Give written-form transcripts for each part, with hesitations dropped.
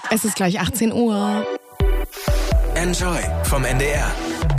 Es ist gleich 18 Uhr. Enjoy vom NDR.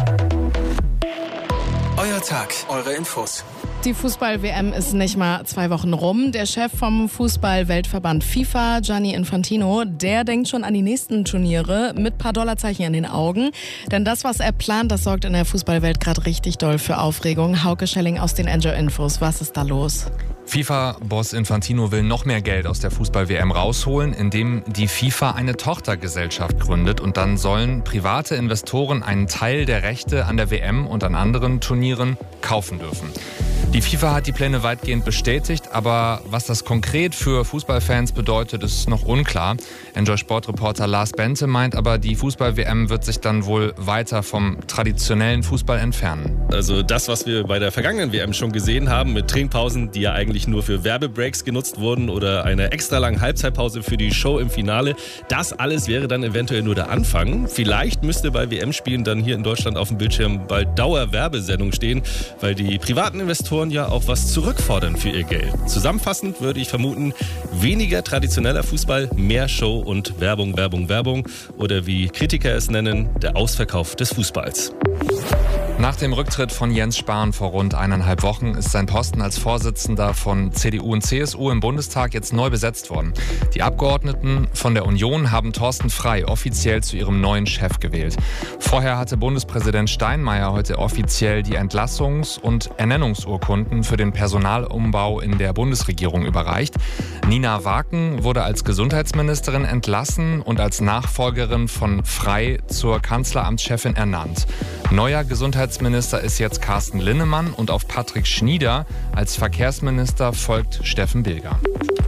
Euer Tag, eure Infos. Die Fußball-WM ist nicht mal 2 Wochen rum. Der Chef vom Fußball-Weltverband FIFA, Gianni Infantino, der denkt schon an die nächsten Turniere mit ein paar Dollarzeichen in den Augen. Denn das, was er plant, das sorgt in der Fußballwelt gerade richtig doll für Aufregung. Hauke Schelling aus den Enjoy-Infos. Was ist da los? FIFA-Boss Infantino will noch mehr Geld aus der Fußball-WM rausholen, indem die FIFA eine Tochtergesellschaft gründet. Und dann sollen private Investoren einen Teil der Rechte an der WM und an anderen Turnieren kaufen dürfen. Die FIFA hat die Pläne weitgehend bestätigt, aber was das konkret für Fußballfans bedeutet, ist noch unklar. Enjoy-Sport-Reporter Lars Bente meint aber, die Fußball-WM wird sich dann wohl weiter vom traditionellen Fußball entfernen. Also das, was wir bei der vergangenen WM schon gesehen haben, mit Trinkpausen, die ja eigentlich nur für Werbebreaks genutzt wurden oder eine extra lange Halbzeitpause für die Show im Finale, das alles wäre dann eventuell nur der Anfang. Vielleicht müsste bei WM-Spielen dann hier in Deutschland auf dem Bildschirm bald Dauerwerbesendung stehen, weil die privaten Investoren ja auch was zurückfordern für ihr Geld. Zusammenfassend würde ich vermuten, weniger traditioneller Fußball, mehr Show und Werbung, Werbung, Werbung oder wie Kritiker es nennen, der Ausverkauf des Fußballs. Nach dem Rücktritt von Jens Spahn vor rund 1,5 Wochen ist sein Posten als Vorsitzender von CDU und CSU im Bundestag jetzt neu besetzt worden. Die Abgeordneten von der Union haben Thorsten Frey offiziell zu ihrem neuen Chef gewählt. Vorher hatte Bundespräsident Steinmeier heute offiziell die Entlassungs- und Ernennungsurkunden für den Personalumbau in der Bundesregierung überreicht. Nina Waken wurde als Gesundheitsministerin entlassen und als Nachfolgerin von Frey zur Kanzleramtschefin ernannt. Neuer Gesundheitsminister ist jetzt Carsten Linnemann und auf Patrick Schnieder als Verkehrsminister folgt Steffen Bilger.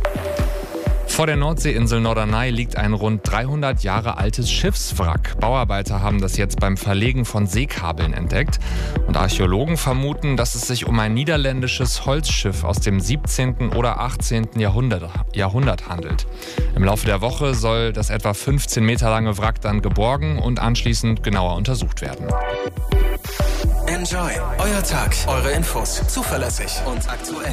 Vor der Nordseeinsel Norderney liegt ein rund 300 Jahre altes Schiffswrack. Bauarbeiter haben das jetzt beim Verlegen von Seekabeln entdeckt. Und Archäologen vermuten, dass es sich um ein niederländisches Holzschiff aus dem 17. oder 18. Jahrhundert handelt. Im Laufe der Woche soll das etwa 15 Meter lange Wrack dann geborgen und anschließend genauer untersucht werden. Enjoy, euer Tag, eure Infos, zuverlässig und aktuell.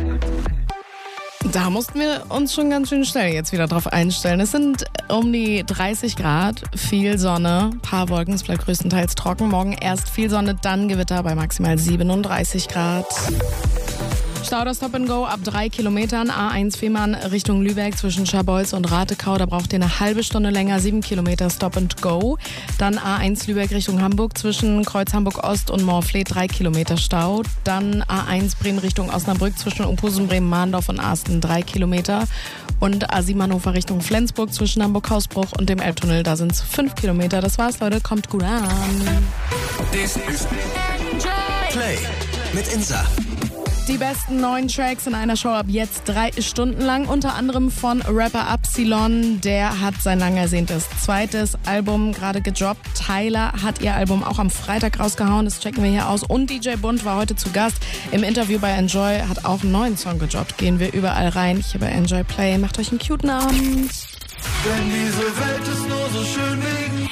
Da mussten wir uns schon ganz schön schnell jetzt wieder drauf einstellen. Es sind um die 30 Grad, viel Sonne, paar Wolken, es bleibt größtenteils trocken. Morgen erst viel Sonne, dann Gewitter bei maximal 37 Grad. Stau das Stop and Go ab 3 Kilometern. A1 Fehmarn Richtung Lübeck zwischen Scharbeutz und Ratekau. Da braucht ihr eine halbe Stunde länger, 7 Kilometer Stop and Go. Dann A1 Lübeck Richtung Hamburg zwischen Kreuz Hamburg Ost und Moorfleet 3 Kilometer Stau. Dann A1 Bremen Richtung Osnabrück zwischen Opusen, Bremen-Mahndorf und Asten 3 Kilometer. Und A7 Hannover Richtung Flensburg zwischen Hamburg-Hausbruch und dem Elbtunnel. Da sind es 5 Kilometer. Das war's, Leute. Kommt gut an. This is Play mit Insa. Die besten 9 Tracks in einer Show ab jetzt 3 Stunden lang, unter anderem von Rapper Absilon. Der hat sein lang ersehntes zweites Album gerade gedroppt. Tyler hat ihr Album auch am Freitag rausgehauen, das checken wir hier aus. Und DJ Bund war heute zu Gast im Interview bei Enjoy, hat auch einen neuen Song gedroppt. Gehen wir überall rein, hier bei Enjoy Play. Macht euch einen cuten Abend. Denn diese Welt ist nur so schön wegen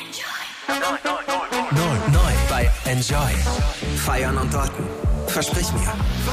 Neu bei Enjoy. Feiern und Dorten. Versprich mir.